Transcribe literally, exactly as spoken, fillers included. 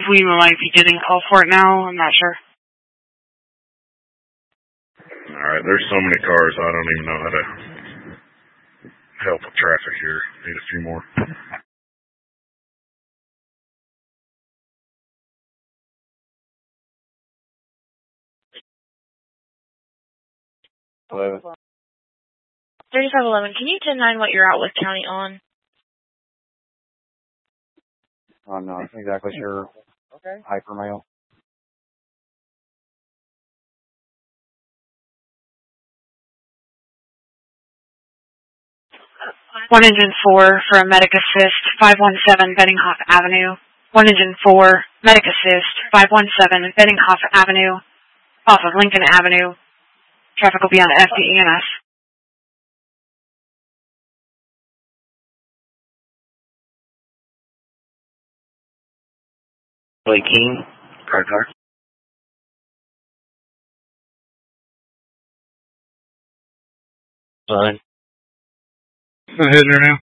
We might be getting a call for it now. I'm not sure. Alright, there's so many cars, I don't even know how to help with traffic here. Need a few more. Hello. thirty-five eleven, can you ten nine what you're out with County on? I'm not exactly sure. Okay. Hypermail. One engine four for a medic assist, five one seven Beddinghoff Avenue. One engine four, medic assist, five one seven Beddinghoff Avenue, off of Lincoln Avenue. Traffic will be on F D E N S. Blake King, car car. Fine. I'm heading there now.